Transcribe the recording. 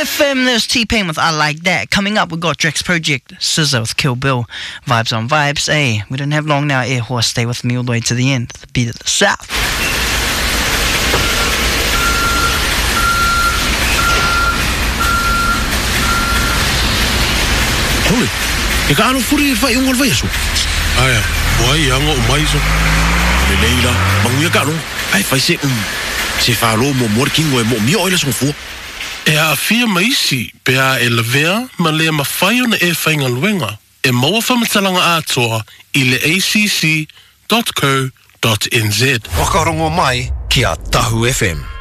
FM, there's T-Pain with I Like That. Coming up, we've got Drex Project, SZA with Kill Bill, Vibes on Vibes. Hey, we don't have long now, Air Horse, stay with me all the way to the end, the beat of the South. Hole, e ka ano furi fa yung alva yeso. Aya, wai anga o mai so. Le leila, manguia ka no. Ai fai se se fa lo mo working o mo mio ile so fu. E a fia maisi, pe a e levea, ma lea mawhai ona e whainga luenga. E maua whamatalanga atoa i le acc.co.nz. Wakarongo mai ki a Tahu FM.